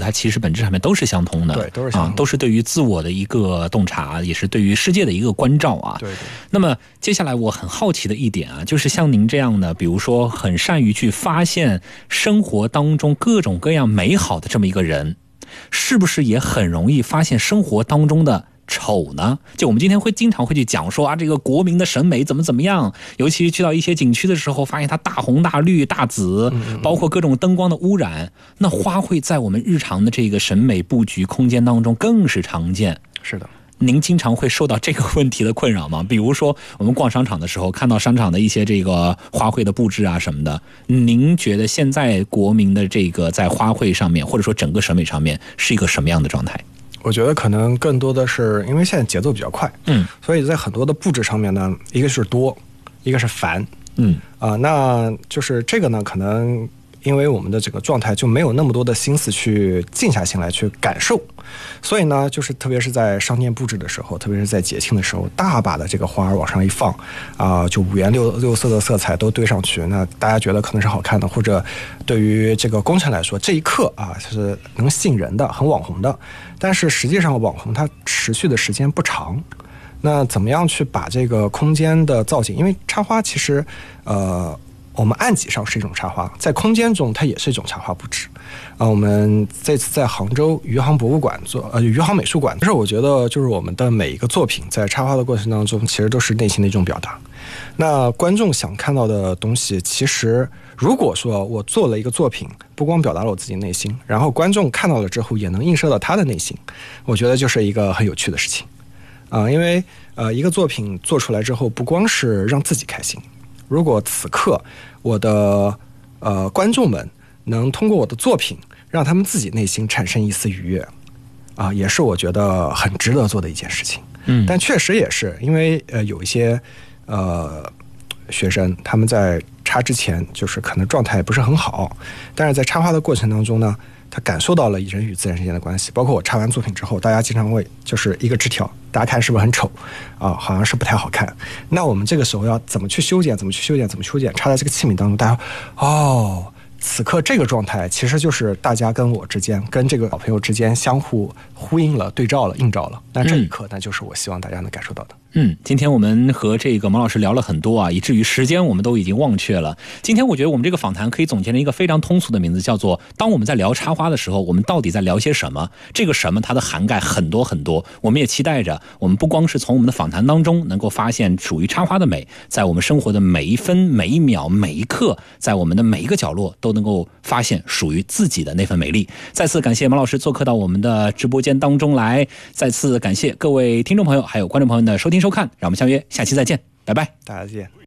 它其实本质上面都是相通的， 对，都是相通的， 都是对于自我的一个洞察，也是对于世界的一个关照啊。 对。 那么接下来我很好奇的一点啊，就是像您这样的，比如说很善于去发现生活当中各种各样美好的这么一个人，是不是也很容易发现生活当中的丑呢？就我们今天经常会去讲说啊，这个国民的审美怎么样，尤其去到一些景区的时候，发现它大红大绿大紫，包括各种灯光的污染，那花卉在我们日常的这个审美布局空间当中更是常见。 是的。 您经常会受到这个问题的困扰吗？比如说我们逛商场的时候，看到商场的一些这个花卉的布置啊什么的，您觉得现在国民的这个在花卉上面，或者说整个审美上面是一个什么样的状态？ 我觉得可能更多的是因为现在节奏比较快，所以在很多的布置上面呢，一个是多，一个是烦，那就是这个呢，可能因为我们的这个状态就没有那么多的心思去静下心来去感受，所以呢，就是特别是在商店布置的时候，特别是在节庆的时候，大把的这个花往上一放就五颜六色的色彩都堆上去，那大家觉得可能是好看的，或者对于这个工程来说，这一刻是能吸引人的，很网红的，但是实际上网红它持续的时间不长。那怎么样去把这个空间的造景，因为插花其实我们按己上是一种插花，在空间中它也是一种插花布置。我们这次在杭州余杭博物馆余杭美术馆，其实我觉得就是我们的每一个作品在插花的过程当中，其实都是内心的一种表达。那观众想看到的东西，其实如果说我做了一个作品，不光表达了我自己内心，然后观众看到了之后也能映射到他的内心，我觉得就是一个很有趣的事情因为一个作品做出来之后，不光是让自己开心，如果此刻我的观众们能通过我的作品让他们自己内心产生一丝愉悦也是我觉得很值得做的一件事情。但确实也是因为有一些学生他们在插之前就是可能状态不是很好，但是在插花的过程当中呢，他感受到了人与自然之间的关系。包括我插完作品之后，大家经常会就是一个枝条，大家看是不是很丑好像是不太好看，那我们这个时候要怎么去修剪，插在这个器皿当中，大家此刻这个状态其实就是大家跟我之间，跟这个小朋友之间相互呼应了、对照了、映照了。那这一刻，那就是我希望大家能感受到的。 今天我们和这个毛老师聊了很多以至于时间我们都已经忘却了。今天我觉得我们这个访谈可以总结成一个非常通俗的名字，叫做当我们在聊插花的时候，我们到底在聊些什么？这个什么它的涵盖很多很多，我们也期待着我们不光是从我们的访谈当中能够发现属于插花的美，在我们生活的每一分每一秒每一刻，在我们的每一个角落都能够发现属于自己的那份美丽。再次感谢毛老师做客到我们的直播间当中来，再次感谢各位听众朋友还有观众朋友的收听收看，让我们相约下期再见，拜拜， 大家再见。